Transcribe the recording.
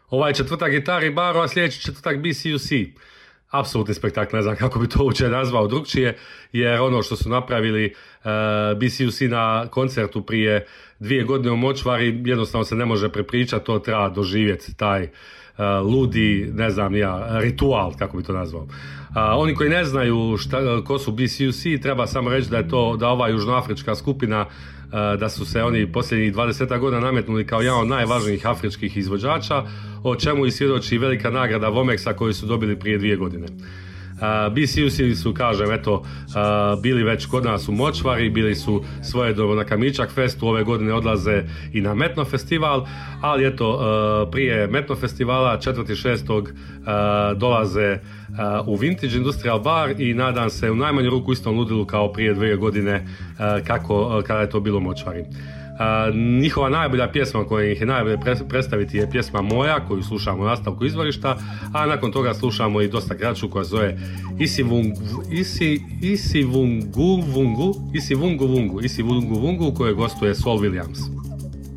Ovaj četvrtak Gitari Baro, a sljedeći četvrtak BCUC. Apsolutni spektakl, ne znam kako bi to uopće nazvao drugčije, jer ono što su napravili BCUC na koncertu prije 2 godine u Močvari, jednostavno se ne može prepričati, to treba doživjeti, taj ludi, ne znam ja, ritual, kako bi to nazvao. Oni koji ne znaju ko su BCUC, treba samo reći da ova južnoafrička skupina, da su se oni posljednjih 20 godina nametnuli kao jedan od najvažnijih afričkih izvođača, o čemu i svjedoči velika nagrada Vomexa koju su dobili prije 2 godine. BCUC su, kažem, bili već kod nas u Močvari, bili su svojedobno na Kamičak festu, ove godine odlaze i na Metno festival, ali prije Metno festivala 4.6. Dolaze u Vintage Industrial Bar i nadam se u najmanju ruku istom ludilu kao prije 2 godine kada je to bilo u Močvari. Njihova najbolja pjesma koja ih je najbolje predstaviti je pjesma Moja, koju slušamo u nastavku izvorišta, a nakon toga slušamo i dosta kraću koja se zove Isi Vungu Vungu, u kojoj gostuje Saul Williams.